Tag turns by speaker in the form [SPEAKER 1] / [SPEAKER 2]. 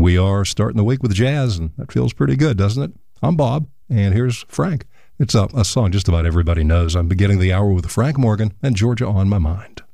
[SPEAKER 1] We are starting the week with jazz, and that feels pretty good, doesn't it? I'm Bob, and here's Frank. It's a song just about everybody knows. I'm beginning the hour with Frank Morgan and Georgia on My Mind.